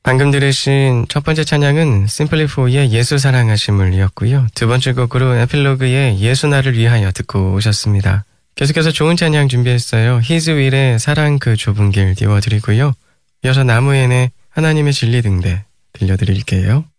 방금 들으신 첫 번째 찬양은 심플리4의 예수 사랑하심을이었고요. 두 번째 곡으로 에필로그의 예수 나를 위하여 듣고 오셨습니다. 계속해서 좋은 찬양 준비했어요. His will의 사랑 그 좁은 길 띄워드리고요. 이어서 나무엔의 하나님의 진리 등대 들려드릴게요.